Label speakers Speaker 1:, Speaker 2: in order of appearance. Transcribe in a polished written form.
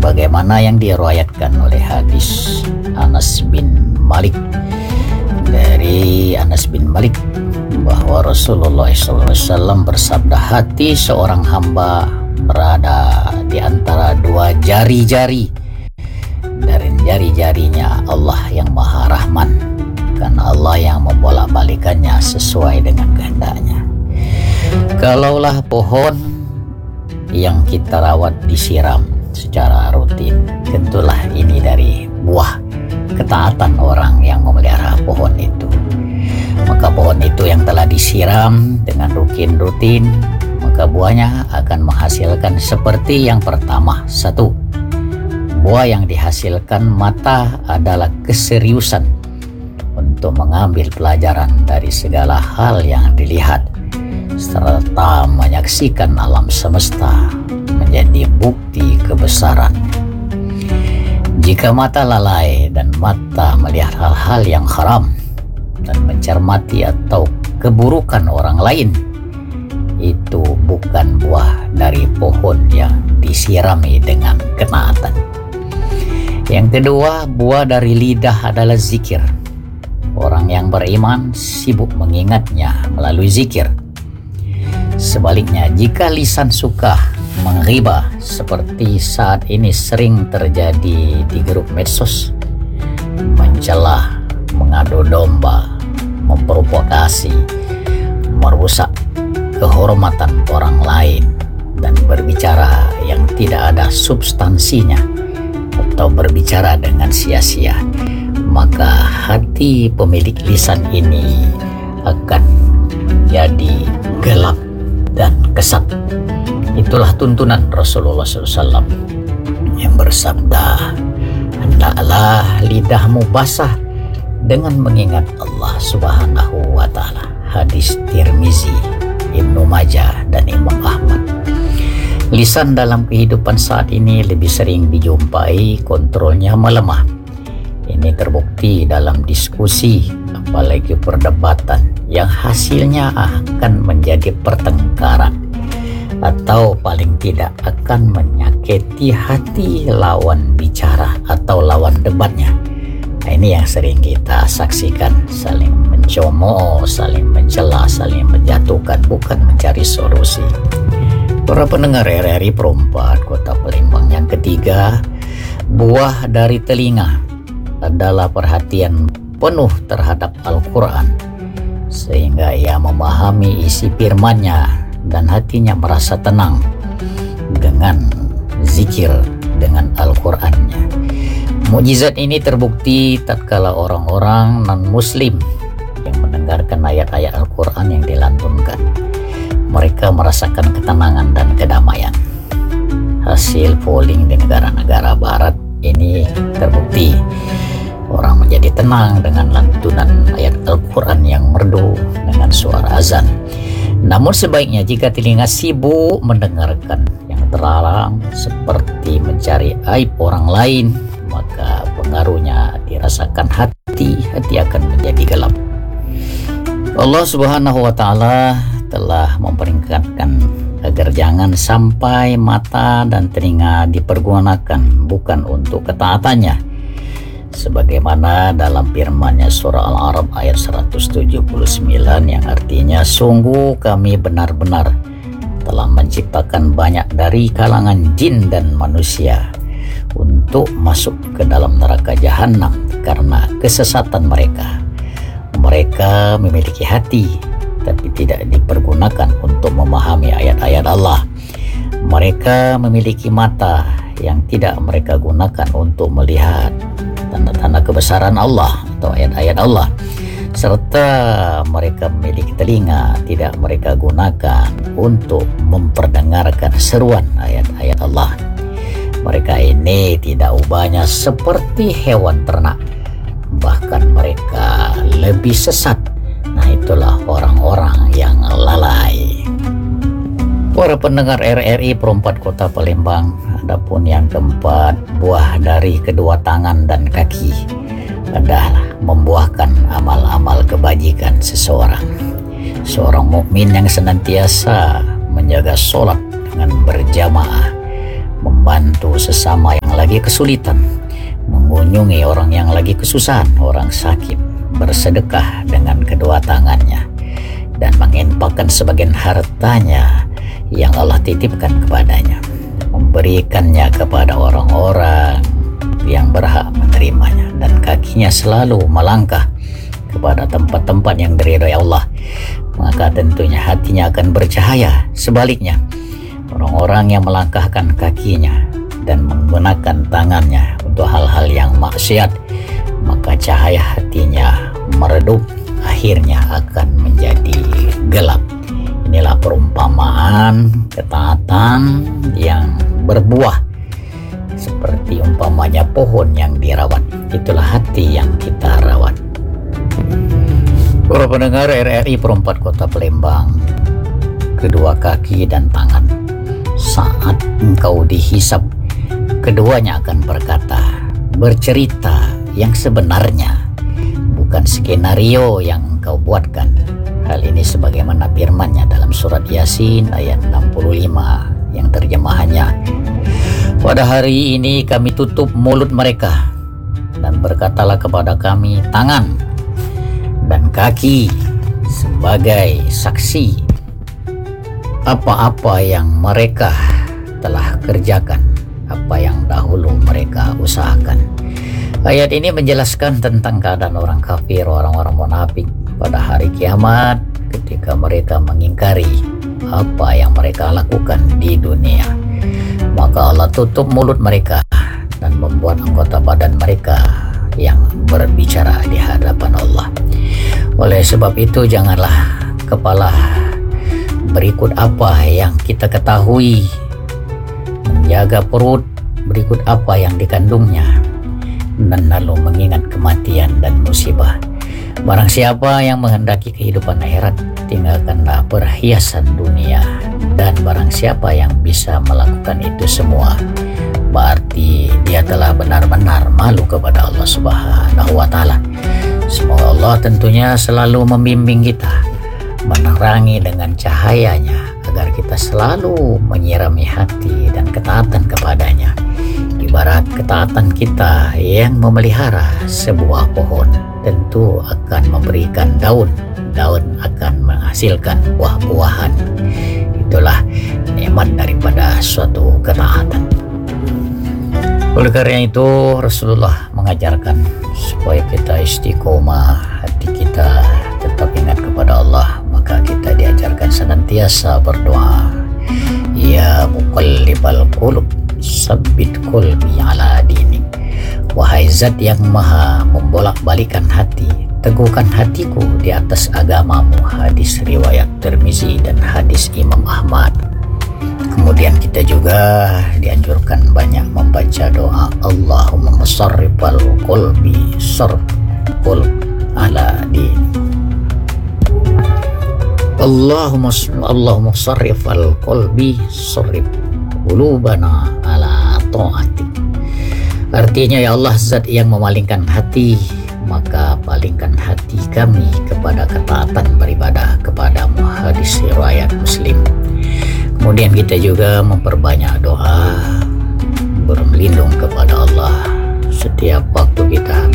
Speaker 1: sebagaimana yang diriwayatkan oleh hadis Anas bin Malik, dari Anas bin Malik bahwa Rasulullah SAW bersabda, hati seorang hamba berada di antara dua jari-jari, dari jari-jarinya Allah yang Maha Rahman, karena Allah yang membolak-balikannya sesuai dengan kehendaknya. Kalaulah pohon yang kita rawat disiram secara rutin, tentulah ini dari buah ketaatan orang yang memelihara pohon itu. Maka pohon itu yang telah disiram dengan rutin, maka buahnya akan menghasilkan seperti yang pertama. Satu, buah yang dihasilkan mata adalah keseriusan untuk mengambil pelajaran dari segala hal yang dilihat, serta menyaksikan alam semesta menjadi bukti kebesarannya. Jika mata lalai dan mata melihat hal-hal yang haram dan mencermati atau keburukan orang lain, itu bukan buah dari pohon yang disirami dengan ketaatan. Yang kedua, buah dari lidah adalah zikir. Orang yang beriman sibuk mengingatnya melalui zikir. Sebaliknya, jika lisan suka menghibah seperti saat ini sering terjadi di grup medsos, mencela, mengadu domba, memprovokasi, merusak kehormatan orang lain, dan berbicara yang tidak ada substansinya atau berbicara dengan sia-sia, maka hati pemilik lisan ini akan menjadi gelap dan kesat. Itulah tuntunan Rasulullah SAW yang bersabda, hendaklah lidahmu basah dengan mengingat Allah Subhanahu wa Ta'ala. Hadis Tirmizi, Ibnu Majah, dan Imam Ahmad. Lisan dalam kehidupan saat ini lebih sering dijumpai kontrolnya melemah. Ini terbukti dalam diskusi, apalagi perdebatan yang hasilnya akan menjadi pertengkaran, atau paling tidak akan menyakiti hati lawan bicara atau lawan debatnya. Nah, ini yang sering kita saksikan, saling mencemooh, saling mencela, saling menjatuhkan, bukan mencari solusi. Para pendengar RRI Perempat Kota Palembang, yang ketiga, buah dari telinga adalah perhatian penuh terhadap Al-Quran, sehingga ia memahami isi firman-Nya dan hatinya merasa tenang dengan zikir dengan Al-Quran-Nya. Mukjizat ini terbukti tatkala orang-orang non-muslim yang mendengarkan ayat-ayat Al-Quran yang dilantunkan, mereka merasakan ketenangan dan kedamaian. Hasil polling di negara-negara barat ini terbukti orang menjadi tenang dengan lantunan ayat Al-Quran yang merdu dengan suara azan. Namun sebaiknya jika telinga sibuk mendengarkan yang terlarang seperti mencari aib orang lain, maka pengaruhnya dirasakan hati akan menjadi gelap. Allah Subhanahu wa Ta'ala telah memperingatkan agar jangan sampai mata dan telinga dipergunakan bukan untuk ketaatannya, sebagaimana dalam firman-Nya surah Al-A'raf ayat 179 yang artinya, sungguh kami benar-benar telah menciptakan banyak dari kalangan jin dan manusia untuk masuk ke dalam neraka jahanam karena kesesatan mereka. Mereka memiliki hati tapi tidak dipergunakan untuk memahami ayat-ayat Allah. Mereka memiliki mata yang tidak mereka gunakan untuk melihat tanda-tanda kebesaran Allah atau ayat-ayat Allah, serta mereka memiliki telinga tidak mereka gunakan untuk memperdengarkan seruan ayat-ayat Allah. Mereka ini tidak ubahnya seperti hewan ternak, bahkan mereka lebih sesat. Nah, itulah orang-orang yang lalai. Para pendengar RRI Perempat Kota Palembang, adapun yang keempat, buah dari kedua tangan dan kaki adalah membuahkan amal-amal kebajikan seseorang. Seorang mukmin yang senantiasa menjaga sholat dengan berjamaah, membantu sesama yang lagi kesulitan, mengunjungi orang yang lagi kesusahan, orang sakit, bersedekah dengan kedua tangannya, dan menginfakkan sebagian hartanya yang Allah titipkan kepadanya, memberikannya kepada orang-orang yang berhak menerimanya, dan kakinya selalu melangkah kepada tempat-tempat yang diridhai Allah, maka tentunya hatinya akan bercahaya. Sebaliknya, orang-orang yang melangkahkan kakinya dan menggunakan tangannya untuk hal-hal yang maksiat, maka cahaya hatinya meredup, akhirnya akan menjadi gelap. Inilah perumpamaan ketaatan yang berbuah seperti umpamanya pohon yang dirawat. Itulah hati yang kita rawat. Para pendengar RRI Perempat Kota Palembang, kedua kaki dan tangan, saat engkau dihisap, keduanya akan berkata, bercerita yang sebenarnya, bukan skenario yang engkau buatkan. Hal ini sebagaimana firman-Nya dalam surat Yasin ayat 65 yang terjemahannya, pada hari ini kami tutup mulut mereka, dan berkatalah kepada kami tangan dan kaki sebagai saksi apa-apa yang mereka telah kerjakan, apa yang dahulu mereka usahakan. Ayat ini menjelaskan tentang keadaan orang kafir, orang-orang munafik pada hari kiamat ketika mereka mengingkari apa yang mereka lakukan di dunia. Maka Allah tutup mulut mereka dan membuat anggota badan mereka yang berbicara di hadapan Allah. Oleh sebab itu, janganlah kepala berikut apa yang kita ketahui, menjaga perut berikut apa yang dikandungnya, dan lalu mengingat kematian dan musibah. Barang siapa yang menghendaki kehidupan akhirat, tinggalkanlah perhiasan dunia, dan barang siapa yang bisa melakukan itu semua, berarti dia telah benar-benar malu kepada Allah Subhanahu wa Ta'ala. Semoga Allah tentunya selalu membimbing kita, menerangi dengan cahayanya, agar kita selalu menyirami hati dan ketaatan kepadanya. Ibarat ketaatan kita yang memelihara sebuah pohon, tentu akan memberikan daun, daun akan menghasilkan buah-buahan. Itulah nikmat daripada suatu ketaatan. Oleh karena itu, Rasulullah mengajarkan supaya kita istiqomah, hati kita tetap ingat kepada Allah. Maka kita diajarkan senantiasa berdoa, ya muqallibal qulub, sabbit qalbi ala dinik. Wahai zat yang maha membolak-balikan hati, teguhkan hatiku di atas agamamu. Hadis riwayat Tirmizi dan hadis Imam Ahmad. Kemudian kita juga dianjurkan banyak membaca doa, Allahumma musarrifal qalbi sarf qulb ala din. Allahumma sarrifal qalbi sarrif qulubana ala ta'atik. Artinya, ya Allah, zat yang memalingkan hati, maka palingkan hati kami kepada ketaatan beribadah kepadamu. Hadis riwayat Muslim. Kemudian kita juga memperbanyak doa, berlindung kepada Allah setiap waktu kita